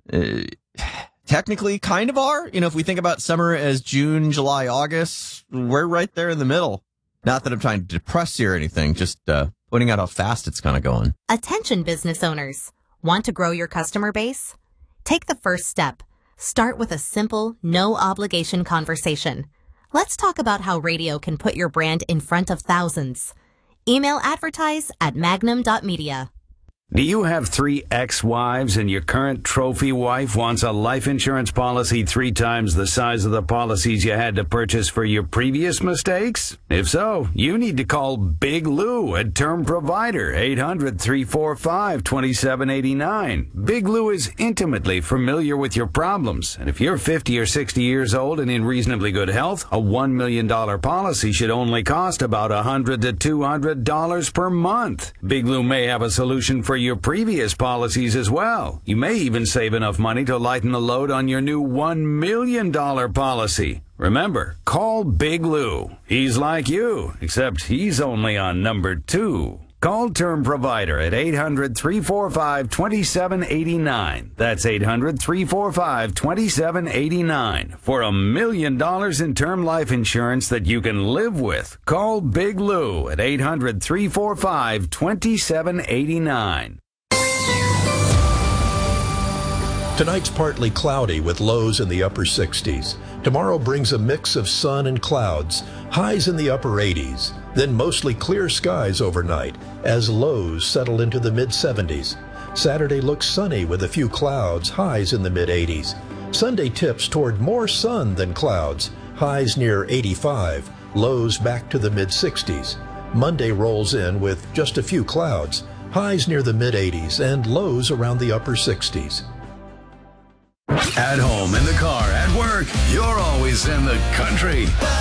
uh, technically kind of are. If we think about summer as June, July, August, we're right there in the middle. Not that I'm trying to depress you or anything, just pointing out how fast it's kind of going. Attention business owners. Want to grow your customer base? Take the first step. Start with a simple, no-obligation conversation. Let's talk about how radio can put your brand in front of thousands. Email advertise@magnum.media. Do you have 3 ex-wives and your current trophy wife wants a life insurance policy 3 times the size of the policies you had to purchase for your previous mistakes? If so, you need to call Big Lou at Term Provider, 800-345-2789. Big Lou is intimately familiar with your problems, and if you're 50 or 60 years old and in reasonably good health, a $1 million policy should only cost about $100 to $200 per month. Big Lou may have a solution for your previous policies as well. You may even save enough money to lighten the load on your new $1 million policy. Remember, call Big Lou. He's like you, except he's only on number 2. Call Term Provider at 800-345-2789. That's 800-345-2789 for $1 million in term life insurance that you can live with. Call Big Lou at 800-345-2789. Tonight's partly cloudy with lows in the upper 60s. Tomorrow brings a mix of sun and clouds, highs in the upper 80s. Then mostly clear skies overnight as lows settle into the mid-70s. Saturday looks sunny with a few clouds, highs in the mid-80s. Sunday tips toward more sun than clouds, highs near 85, lows back to the mid-60s. Monday rolls in with just a few clouds, highs near the mid-80s and lows around the upper 60s. At home, in the car, at work, you're always in the country.